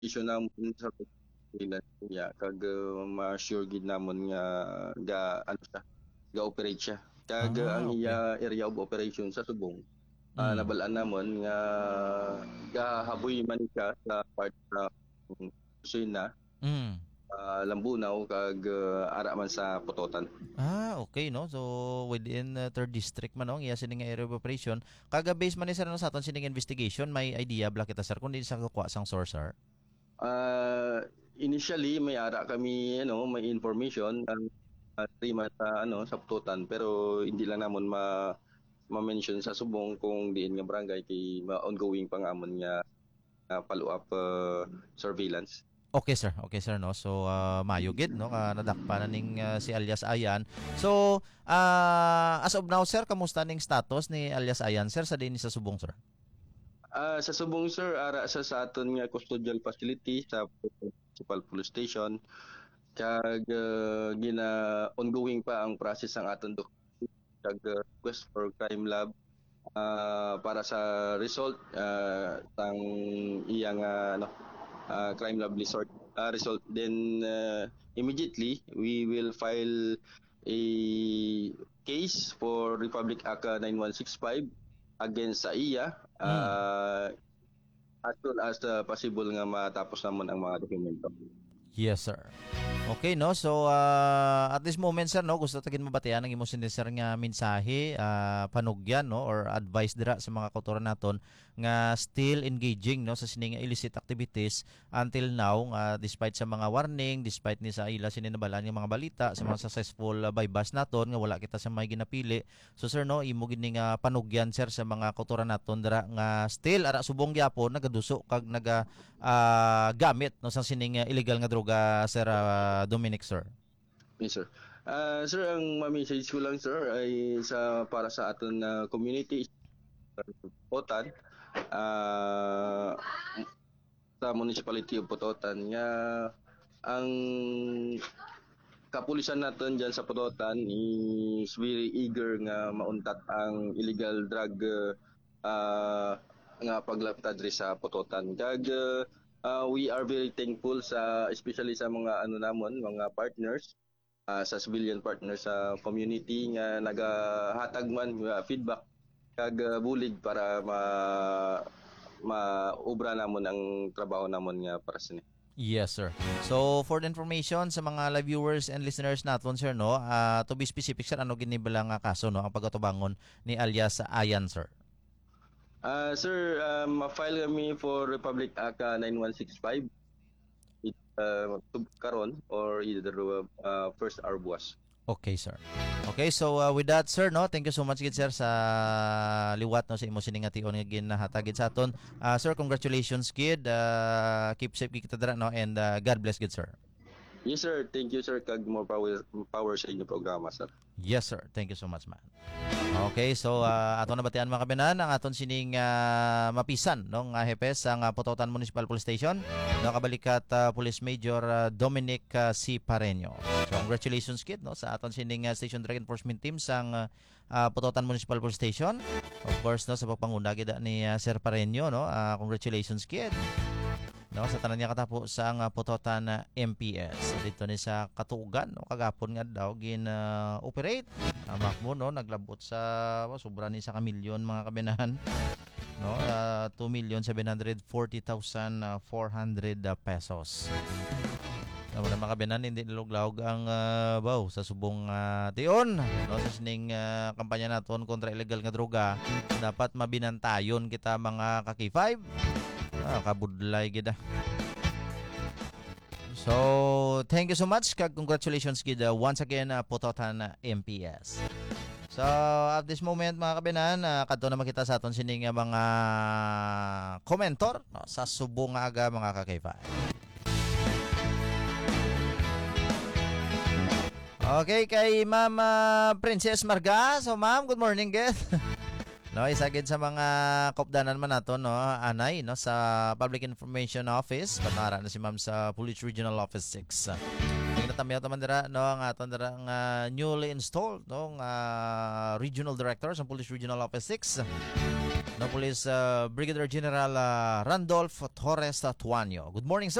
issue namon sa freelance niya kag ma-sure gid namon nga ano siya, ga-operate siya. Kag ang Okay. iya area of operation sa Subong, Mm. nabalaan namon nga gahaboy man siya sa part sa Kusina, Mm. Lambunaw kag ara man sa Putotan. Okay, no. So within third district man no, iya sining area of operation. Kaga base man ni sir no sa aton sining investigation, may idea bala kita sir kung di sa kukuha sang source sir. Initially may ara kami ano, may information ang 3 months sa ano, sa Pututan pero hindi lang namon ma-mention sa Subong kung diin nga barangay kay ongoing pa nga amon nga follow up surveillance. Okay sir no. So mayo gid no nadakpa na ning si alias Ayan. So as of now sir, kamusta ning status ni alias Ayan sir sa din sa Subong sir? Sa Subong sir, ara sa aton nga custodial facility sa Municipal Police Station kag gina ongoing pa ang process ang aton kag request for crime lab para sa result tang iyang ano, crime lab result. Then immediately we will file a case for Republic Act 9165 against sa iya Mm. as soon as possible nga matapos namon ang mga dokumento. Yes, sir. Okay, no? So, at this moment, sir, no, gusto tagin mabatian ang imo sir nga mensahe, panugyan, no, or advice dira sa mga kautoran naton nga still engaging, no, sa sining illicit activities until now, despite sa mga warning, despite ni sa ila sininabalan nga mga balita sa mga successful bypass naton nga wala kita sa may ginapili. So, sir, no, imo gini nga panugyan, sir, sa mga kautoran naton dira nga still ara subong gyapon nagaduso kag gamit no sa sining illegal nga droga sir Dominic sir. Yes, sir. Sir, ang ma-message ko lang sir ay para sa aton community Potan, ah, sa Municipality of Pototan nga ang kapulisan natin dyan sa Pototan is very eager nga mauntat ang illegal drug uh, nga paglaptad rin sa Pototan. Kag we are very thankful sa especially sa mga ano namon, mga partners, sa civilian partners sa community nga nagahatag man feedback kag bulig para maubra namon ang trabaho namon nga para sa Yes sir. So for the information sa mga live viewers and listeners naton sir no, to be specific sir ano gini bala nga kaso no ang pagatubangon ni alias Ayan sir. Sir, ma-file kami for Republic Act 9165 karon or either first or buwas. Okay, sir. Okay, so with that, sir, no, thank you so much, gid, sir, sa liwat no sa imo siningation nga ginahatagid sa aton. Sir, congratulations, kid. Keep safe gid kita dira, no, and God bless, gid, sir. Yes, sir. Thank you, sir. Kag more power sa inyong programa, sir. Yes, sir. Thank you so much, man. Okay, so aton na batian mga kabinan ang aton sining mapisan no nga hepes ang Pototan Municipal Police Station no kabalikat Police Major Dominic C. Pareño. So congratulations kid no sa aton sining Station Drug Enforcement Team sang Pototan Municipal Police Station. Of course no sa pagpanguna gid ni Sir Pareño no. Congratulations kid. No, sa tanan niya katapo sa ang Pototan MPS. Dito ni sa Katugan, no, kagapon nga daw gin operate. Amak mo no, naglabot sa sobra ni sa kamilyon mga kabinahan. No, 2,740,400 pesos. No, mga kabinan hindi niluglaog ang baw sa subong tion no sa sining kampanya naton kontra illegal nga droga dapat mabinantayon kita mga kaki 5 kabudlay gid. So, thank you so much. Congratulations kid once again Pototan MPS. So, at this moment mga kabinan, kadto na makita sa aton sining mga komentor no, sa subong aga mga kakaifa. Okay, kay Ma'am Princess Marga. So, Ma'am, good morning, guys. No, isagid sa mga kopdanan man nato no, anay no sa Public Information Office, patara na si Ma'am sa Police Regional Office 6. Tingnan taman dira no ang aton dira nga newly installed no nga Regional Director sa Police Regional Office 6. Police Brigadier General Randolph Torres Tuanyo. Good morning, sir.